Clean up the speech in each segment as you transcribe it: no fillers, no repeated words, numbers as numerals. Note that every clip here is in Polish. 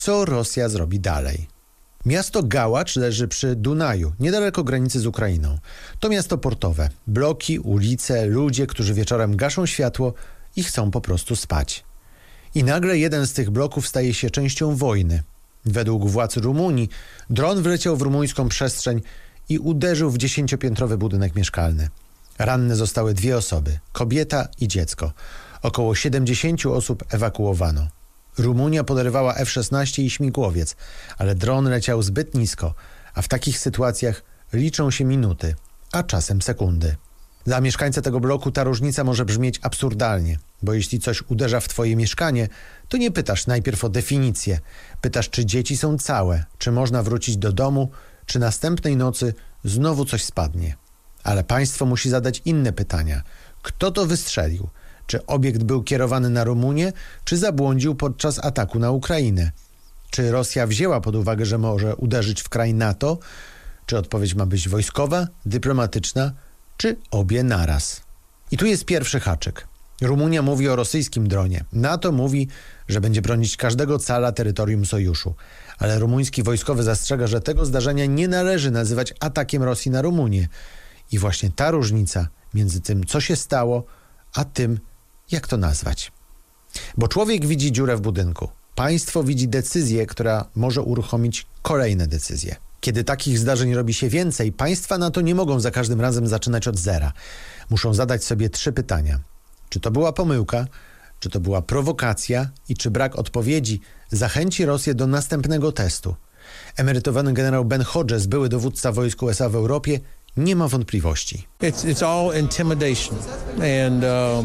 Co Rosja zrobi dalej? Miasto Gałacz leży przy Dunaju, niedaleko granicy z Ukrainą. To miasto portowe. Bloki, ulice, ludzie, którzy wieczorem gaszą światło i chcą po prostu spać. I nagle jeden z tych bloków staje się częścią wojny. Według władz Rumunii dron wleciał w rumuńską przestrzeń i uderzył w 10-piętrowy budynek mieszkalny. Ranne zostały 2 osoby, kobieta i dziecko. Około 70 osób ewakuowano. Rumunia poderwała F-16 i śmigłowiec, ale dron leciał zbyt nisko, a w takich sytuacjach liczą się minuty, a czasem sekundy. Dla mieszkańca tego bloku ta różnica może brzmieć absurdalnie, bo jeśli coś uderza w twoje mieszkanie, to nie pytasz najpierw o definicję. Pytasz, czy dzieci są całe, czy można wrócić do domu, czy następnej nocy znowu coś spadnie. Ale państwo musi zadać inne pytania. Kto to wystrzelił? Czy obiekt był kierowany na Rumunię, czy zabłądził podczas ataku na Ukrainę? Czy Rosja wzięła pod uwagę, że może uderzyć w kraj NATO? Czy odpowiedź ma być wojskowa, dyplomatyczna, czy obie naraz? I tu jest pierwszy haczyk. Rumunia mówi o rosyjskim dronie. NATO mówi, że będzie bronić każdego cala terytorium sojuszu. Ale rumuński wojskowy zastrzega, że tego zdarzenia nie należy nazywać atakiem Rosji na Rumunię. I właśnie ta różnica między tym, co się stało, a tym, jak to nazwać. Bo człowiek widzi dziurę w budynku. Państwo widzi decyzję, która może uruchomić kolejne decyzje. Kiedy takich zdarzeń robi się więcej, państwa na to nie mogą za każdym razem zaczynać od zera. Muszą zadać sobie 3 pytania. Czy to była pomyłka? Czy to była prowokacja? I czy brak odpowiedzi zachęci Rosję do następnego testu? Emerytowany generał Ben Hodges, były dowódca wojsk USA w Europie, nie ma wątpliwości. It's all intimidation and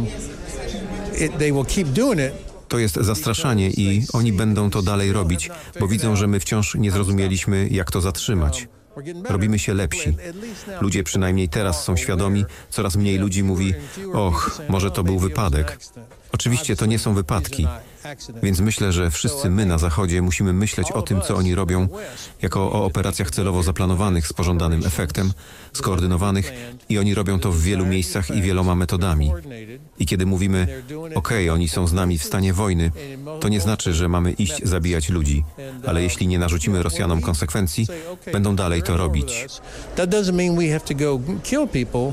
they will keep doing it. To jest zastraszanie i oni będą to dalej robić, bo widzą, że my wciąż nie zrozumieliśmy, jak to zatrzymać. Robimy się lepsi. Ludzie przynajmniej teraz są świadomi, coraz mniej ludzi mówi, och, może to był wypadek. Oczywiście to nie są wypadki, więc myślę, że wszyscy my na Zachodzie musimy myśleć o tym, co oni robią, jako o operacjach celowo zaplanowanych z pożądanym efektem, skoordynowanych i oni robią to w wielu miejscach i wieloma metodami. I kiedy mówimy, okej, oni są z nami w stanie wojny, to nie znaczy, że mamy iść zabijać ludzi, ale jeśli nie narzucimy Rosjanom konsekwencji, będą dalej to robić. That doesn't mean we have to go kill people,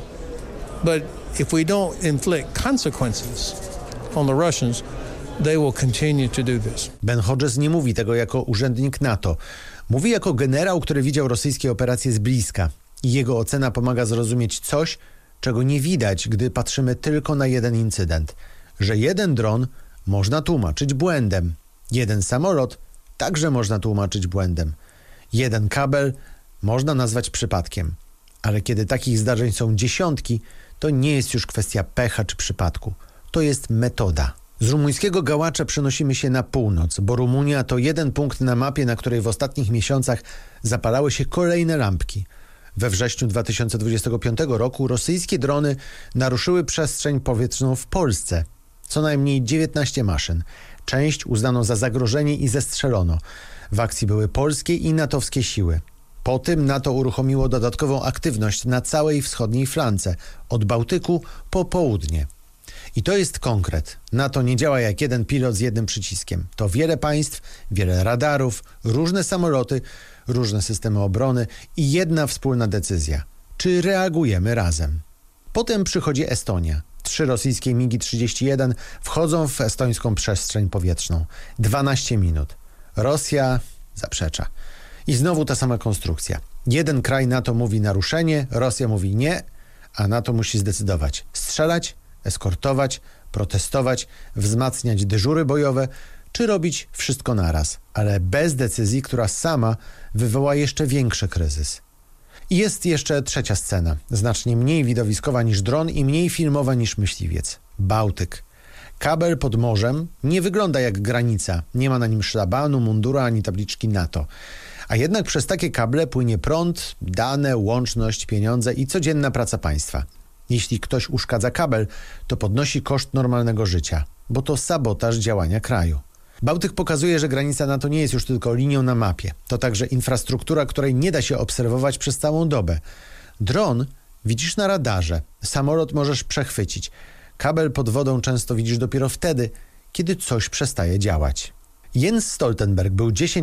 but if we don't inflict consequences on the Russians, they will continue to do this. Ben Hodges nie mówi tego jako urzędnik NATO. Mówi jako generał, który widział rosyjskie operacje z bliska. I jego ocena pomaga zrozumieć coś, czego nie widać, gdy patrzymy tylko na jeden incydent. Że jeden dron można tłumaczyć błędem. Jeden samolot także można tłumaczyć błędem. Jeden kabel można nazwać przypadkiem. Ale kiedy takich zdarzeń są dziesiątki, to nie jest już kwestia pecha czy przypadku. To jest metoda. Z rumuńskiego Gałacza przenosimy się na północ, bo Rumunia to jeden punkt na mapie, na której w ostatnich miesiącach zapalały się kolejne lampki. We wrześniu 2025 roku rosyjskie drony naruszyły przestrzeń powietrzną w Polsce. Co najmniej 19 maszyn. Część uznano za zagrożenie i zestrzelono. W akcji były polskie i natowskie siły. Po tym NATO uruchomiło dodatkową aktywność na całej wschodniej flance, od Bałtyku po południe. I to jest konkret. NATO nie działa jak jeden pilot z jednym przyciskiem. To wiele państw, wiele radarów, różne samoloty, różne systemy obrony i jedna wspólna decyzja. Czy reagujemy razem? Potem przychodzi Estonia. 3 rosyjskie MiG-31 wchodzą w estońską przestrzeń powietrzną. 12 minut. Rosja zaprzecza. I znowu ta sama konstrukcja. Jeden kraj NATO mówi naruszenie, Rosja mówi nie, a NATO musi zdecydować. Strzelać, eskortować, protestować, wzmacniać dyżury bojowe, czy robić wszystko naraz, ale bez decyzji, która sama wywoła jeszcze większy kryzys. I jest jeszcze trzecia scena, znacznie mniej widowiskowa niż dron i mniej filmowa niż myśliwiec. Bałtyk. Kabel pod morzem nie wygląda jak granica, nie ma na nim szlabanu, mundura ani tabliczki NATO. A jednak przez takie kable płynie prąd, dane, łączność, pieniądze i codzienna praca państwa. Jeśli ktoś uszkadza kabel, to podnosi koszt normalnego życia, bo to sabotaż działania kraju. Bałtyk pokazuje, że granica NATO nie jest już tylko linią na mapie. To także infrastruktura, której nie da się obserwować przez całą dobę. Dron widzisz na radarze, samolot możesz przechwycić. Kabel pod wodą często widzisz dopiero wtedy, kiedy coś przestaje działać. Jens Stoltenberg był 10